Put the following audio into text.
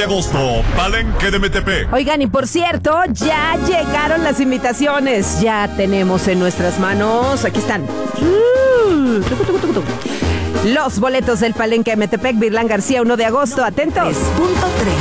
de agosto, Palenque de Metepec. Oigan, y por cierto, ya llegaron las invitaciones. Ya tenemos en nuestras manos, aquí están, los boletos del Palenque de Metepec, Virlán García, 1 de agosto. Atentos. 3.3